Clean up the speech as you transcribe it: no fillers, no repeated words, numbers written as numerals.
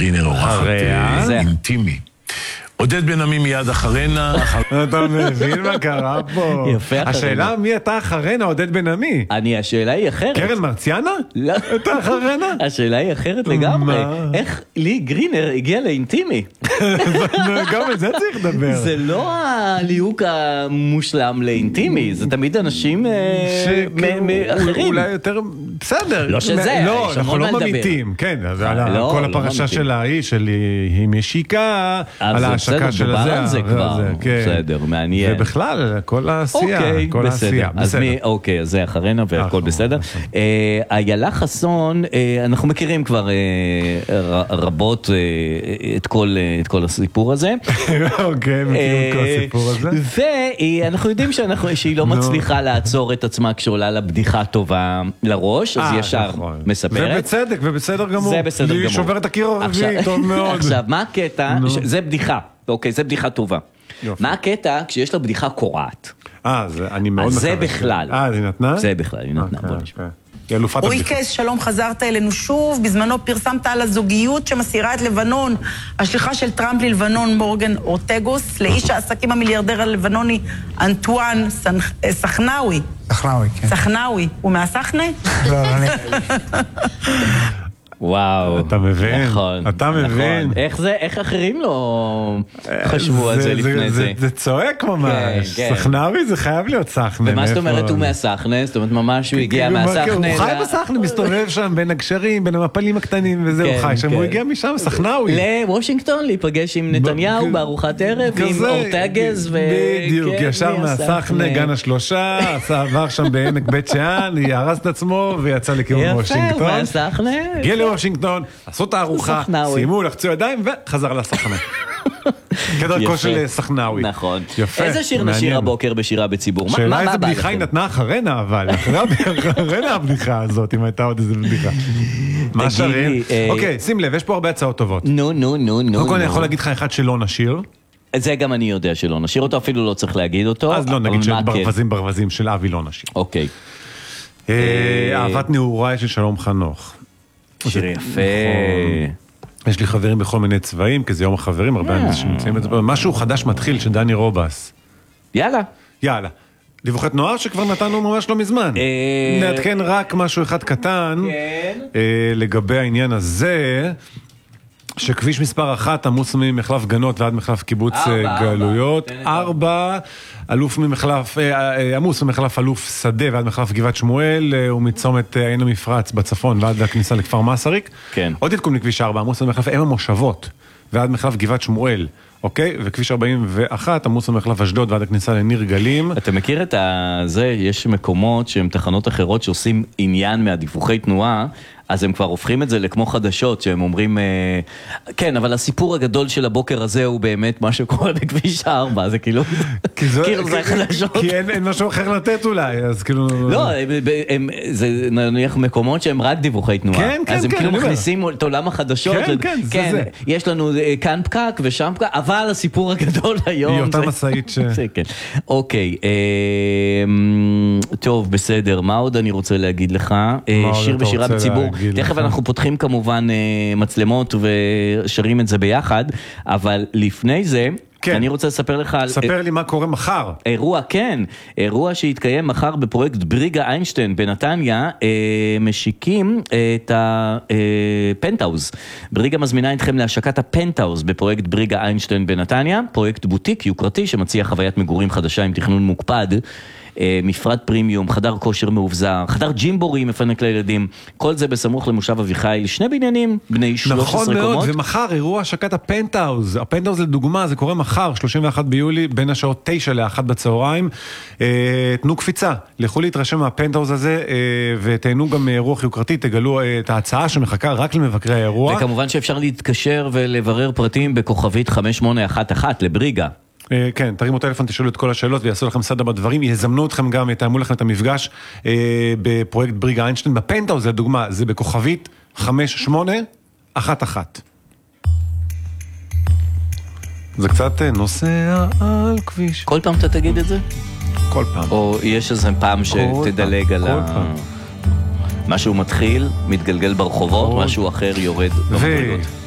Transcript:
גרינר אורחת אינטימי. עודד בן עמי מיד אחרינה. אתה מבין מה קרה פה? יפה אחרינה. השאלה מי אתה אחרינה, עודד בן עמי? השאלה היא אחרת. קרן מרציאנה? לא. אתה אחרינה? השאלה היא אחרת לגמרי. מה? איך לי גרינר הגיע לאינטימי? גם את זה צריך לדבר. זה לא הליהוק המושלם לאינטימי, זה תמיד אנשים אחרים. אולי יותר בסדר. לא שזה, לא, אנחנו לא ממיתים. כן, כל הפרשה של ההיא, של היא משיקה, על ההשקה של דובר על זה כבר, בסדר, מעניין. ובכלל, כל העשייה, כל העשייה. אוקיי, אז זה אחרינה והכל בסדר. איילה חסון, אנחנו מכירים כבר רבות את כל הסיפור הזה. אוקיי, מכירים את כל הסיפור הזה. ואנחנו יודעים שהיא לא מצליחה לעצור את עצמה כשעולה לה בדיחה טובה לראש, אז ישר מספרת. ובצדק, ובסדר גמור. זה בסדר גמור. היא שובר את הקיר הרביעי, טוב מאוד. עכשיו, מה הקטע? זה בדיחה. אוקיי, זה בדיחה טובה. מה הקטע כשיש לה בדיחה קורעת? אני מאוד מקווה. זה בכלל. זה נתנה? זה בכלל, היא נתנה. בוא נשמע. אויקס, שלום, חזרת אלינו שוב. בזמנו פרסמת על הזוגיות שמסירה את לבנון, השליחה של טראמפ ללבנון, מורגן אורטגוס, לאיש העסקים המיליארדר הלבנוני אנטואן סחנאווי. סחנאווי, כן. סחנאווי. הוא מהסחנה? לא, אני... וואו. אתה מבין? נכון. אתה מבין? איך אחרים לא חשבו על זה לפני זה? זה צועק ממש. סחנאווי זה חייב להיות סחנה. ומה זאת אומרת הוא מהסחנה? זאת אומרת ממש הוא הגיע מהסחנה. הוא חי בסחנה, מסתובב שם בין הגשרים, בין המפלים הקטנים וזהו, חי שם, הוא הגיע משם, סחנאווי. לוושינגטון, להיפגש עם נתניהו בארוחת ערב, עם אורטגז. בדיוק, ישר מהסחנה, גן השלושה, עבר שם בעמק בית שאן, יערס את עצמו ויצא לכיוון וושינגטון. יפה, מהסחנה. וושינגטון, עשו את הארוחה, סיימו, לחצו ידיים וחזר לסחנה. כדרכו של סחנאווי. נכון. איזה שיר נשיר הבוקר בשירה בציבור? שאלה איזה בדיחה היא נתנה אחרינה, אבל אחרינה הבדיחה הזאת, אם הייתה עוד איזה בדיחה. מה שרים? אוקיי, שים לב, יש פה הרבה הצעות טובות. נו. קודם כל אני יכול להגיד לך אחד שלא נשיר. זה גם אני יודע שלא נשיר אותו, אפילו לא צריך להגיד אותו. אז לא, נגיד של ברווזים של אבי לא נשיר. אוקיי. אהבת נעוריי של שלום חנוך. שיר יפה. יש לי חברים בכל מיני צבעים, כי זה יום החברים, הרבה אנשים שנמצאים את זה. משהו חדש מתחיל של דני רובס. יאללה. דיווחת נוער שכבר נתנו ממש לא מזמן. נעדכן רק משהו אחד קטן, לגבי העניין הזה, שכביש מספר 1 עמוס ממחלף גנות ועד מחלף קיבוץ גלויות. 4, עמוס ממחלף אלוף שדה ועד מחלף גבעת שמואל, ומצומת עין המפרץ בצפון ועד הכניסה לכפר מסריק. עוד עדכון לכביש 4, עמוס ממחלף אם המושבות ועד מחלף גבעת שמואל. אוקיי? וכביש 41, עמוס המחלף אשדוד ועד הכניסה לניר גלים. אתה מכיר את זה? יש מקומות שהם תחנות אחרות שעושים עניין מהדיווחי תנועה, אז הם כבר הופכים את זה לכמו חדשות, שהם אומרים, כן, אבל הסיפור הגדול של הבוקר הזה הוא באמת מה שקורה בכביש 4, זה כאילו, זה חדשות. כי אין משהו אחר לתת אולי, אז כאילו... לא, זה נניח מקומות שהם רק דיווחי תנועה. אז הם כאילו מכניסים את עולם החדשות. כן, יש לנו כאן פקק ושם פקק, אבל הסיפור הגדול היום... היא אותה מסעית ש... אוקיי, טוב, בסדר, מה עוד אני רוצה להגיד לך? שיר ושירה בציבור. תכף אנחנו פותחים כמובן מצלמות ושרים את זה ביחד, אבל לפני זה, אני רוצה לספר לך על... ספר לי מה קורה מחר. אירוע שהתקיים מחר בפרויקט בריגה איינשטיין בנתניה, משיקים את הפנטהאוז. בריגה מזמינה אתכם להשקת הפנטהאוז בפרויקט בריגה איינשטיין בנתניה, פרויקט בוטיק יוקרתי שמציע חוויית מגורים חדשה עם תכנון מוקפד, מפרט פרימיום, חדר כושר מאובזר, חדר ג'ימבורי מפנק לילדים, כל זה בסמוך למושב אביחיל, 2 בניינים, בני 13 קומות. נכון מאוד, ומחר אירוע השקת הפנטהאוז. הפנטהאוז לדוגמה, זה קורה מחר, 31 ביולי, בין השעות 9 ל-1 בצהריים. תנו קפיצה, לכו להתרשם מהפנטהאוז הזה, ותהנו גם אירוח יוקרתי, תגלו את ההצעה שמחכה רק למבקרי האירוע. וכמובן שאפשר להתקשר ולברר פרטים בכוכבית 5811 לבריגה. כן, תרימו טלפון, תשאלו את כל השאלות ויעשו לכם סדר בדברים, יזמנו אתכם גם, יתאמו לכם את המפגש בפרויקט בריגה איינשטיין. בפנטהאוז, לדוגמה, זה בכוכבית 5811. זה קצת נוסע על כביש. כל פעם אתה תגיד את זה? כל פעם. או יש איזה פעם שתדלג על משהו מתחיל, מתגלגל ברחובות, משהו אחר יורד במדרגות.